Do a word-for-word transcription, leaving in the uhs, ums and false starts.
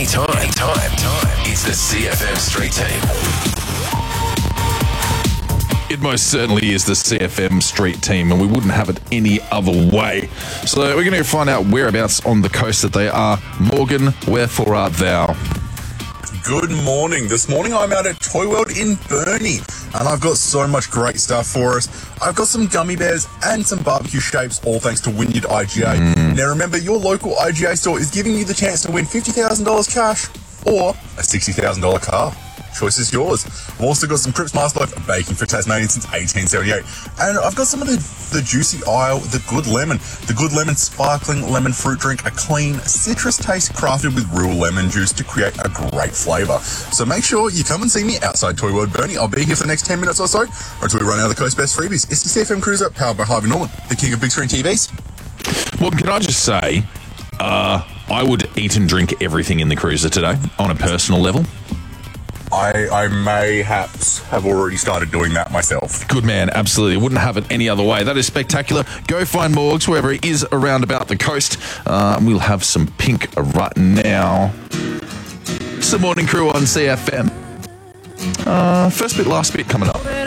Anytime. Anytime. Time. It's the C F M Street Team. It most certainly is the C F M Street Team, and we wouldn't have it any other way. So we're going to find out whereabouts on the coast that they are. Morgan, wherefore art thou? Good morning. This morning I'm out at Toy World in Burnie, and I've got so much great stuff for us. I've got some gummy bears and some barbecue shapes, all thanks to Wynyard I G A. Mm. Now remember, your local I G A store is giving you the chance to win fifty thousand dollars cash or a sixty thousand dollars car. Choice is yours. I've also got some Cripps Master Loaf baking for Tasmanian since eighteen seventy-eight. And I've got some of the, the juicy aisle, the Good Lemon. The Good Lemon sparkling lemon fruit drink, a clean citrus taste crafted with real lemon juice to create a great flavour. So make sure you come and see me outside Toy World Burnie. I'll be here for the next ten minutes or so until we run out of the Coast Best freebies. It's the C F M Cruiser, powered by Harvey Norman, the king of big screen T Vs. Well, can I just say, uh, I would eat and drink everything in the Cruiser today on a personal level. I, I mayhaps have already started doing that myself. Good man, absolutely. Wouldn't have it any other way. That is spectacular. Go find Morgs wherever he is around about the coast. Uh, we'll have some pink right now. It's the morning crew on C F M. Uh, first bit, last bit coming up.